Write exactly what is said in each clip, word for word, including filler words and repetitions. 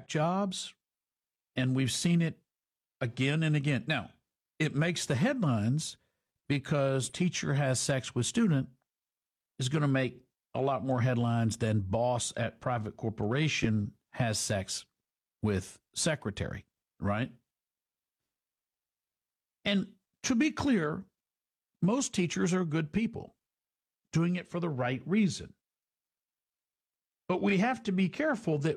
exact jobs, and we've seen it again and again. Now, it makes the headlines because teacher has sex with student is going to make a lot more headlines than boss at private corporation has sex with secretary, right? And to be clear, most teachers are good people doing it for the right reason. But we have to be careful that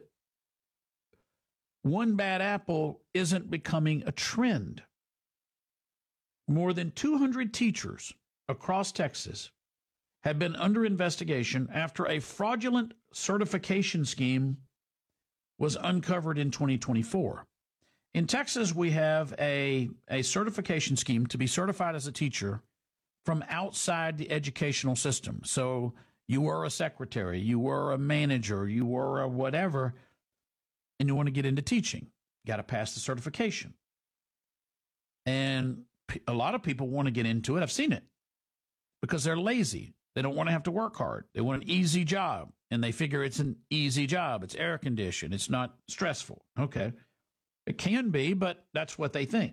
one bad apple isn't becoming a trend. More than two hundred teachers across Texas have been under investigation after a fraudulent certification scheme was uncovered in twenty twenty-four. In Texas, we have a, a certification scheme to be certified as a teacher from outside the educational system. So you were a secretary, you were a manager, you were a whatever, and you want to get into teaching. You got to pass the certification. And a lot of people want to get into it. I've seen it because they're lazy. They don't want to have to work hard. They want an easy job, and they figure it's an easy job. It's air conditioned. It's not stressful. Okay. It can be, but that's what they think.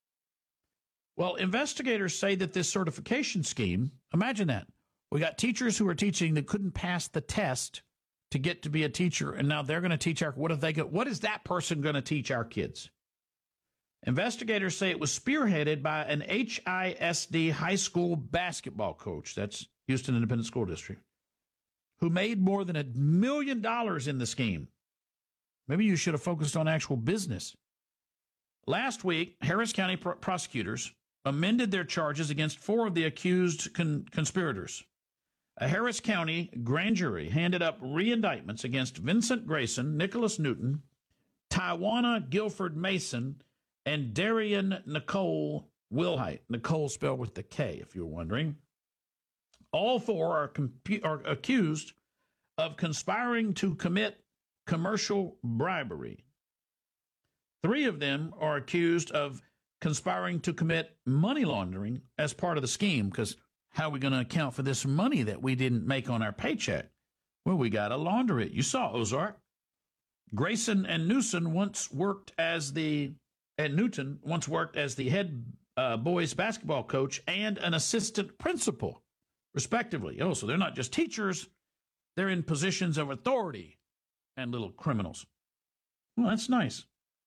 Well, investigators say that this certification scheme, imagine that. We got teachers who are teaching that couldn't pass the test to get to be a teacher, and now they're going to teach our, what if they go, what is that person going to teach our kids? Investigators say it was spearheaded by an H I S D high school basketball coach, that's Houston Independent School District, who made more than a million dollars in the scheme. Maybe you should have focused on actual business. Last week, Harris County pr- prosecutors amended their charges against four of the accused con- conspirators. A Harris County grand jury handed up re-indictments against Vincent Grayson, Nicholas Newton, Tywana Guilford Mason, and Darian Nicole Wilhite. Nicole spelled with the K, if you're wondering. All four are, compu- are accused of conspiring to commit commercial bribery. Three of them are accused of conspiring to commit money laundering as part of the scheme, because how are we going to account for this money that we didn't make on our paycheck? Well, we got to launder it. You saw Ozark. Grayson and Newton once worked as the and Newton once worked as the head uh, boys basketball coach and an assistant principal, respectively. Oh, so they're not just teachers; they're in positions of authority and little criminals. Well, that's nice.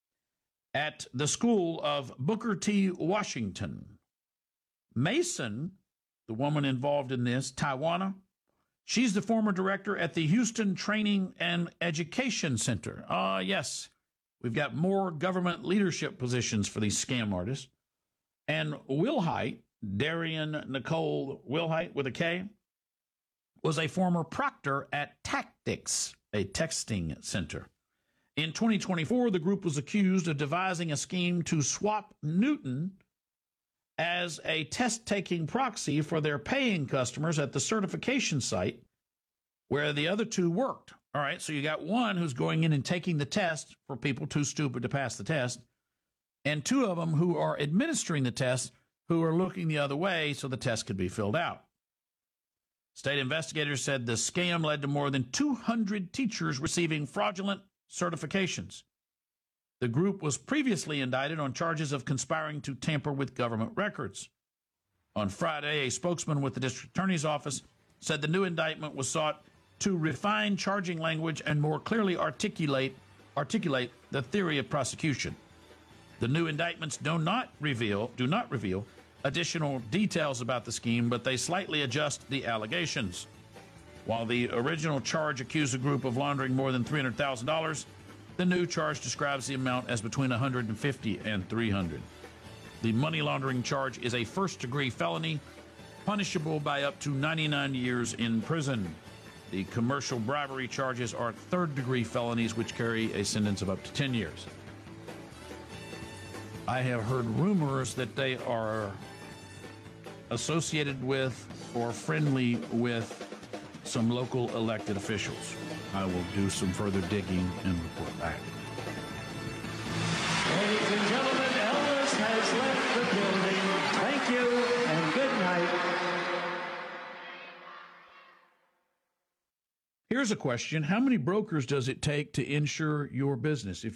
At the school of Booker T. Washington, Mason, the woman involved in this, Tywana, she's the former director at the Houston Training and Education Center. Ah, uh, yes, we've got more government leadership positions for these scam artists. And Wilhite, Darian Nicole Wilhite with a K, was a former proctor at Tactics, a texting center. In twenty twenty-four, the group was accused of devising a scheme to swap Newton as a test-taking proxy for their paying customers at the certification site where the other two worked. All right, so you got one who's going in and taking the test for people too stupid to pass the test, and two of them who are administering the test who are looking the other way so the test could be filled out. State investigators said the scam led to more than two hundred teachers receiving fraudulent certifications. The group was previously indicted on charges of conspiring to tamper with government records. On Friday, a spokesman with the district attorney's office said the new indictment was sought to refine charging language and more clearly articulate articulate the theory of prosecution. The new indictments do not reveal do not reveal additional details about the scheme, but they slightly adjust the allegations. While the original charge accused the group of laundering more than three hundred thousand dollars, the new charge describes the amount as between one hundred fifty and three hundred. The money laundering charge is a first-degree felony, punishable by up to ninety-nine years in prison. The commercial bribery charges are third-degree felonies, which carry a sentence of up to ten years. I have heard rumors that they are associated with or friendly with some local elected officials. I will do some further digging and report back. Ladies and gentlemen, Elvis has left the building. Thank you and good night. Here's a question. How many brokers does it take to insure your business? If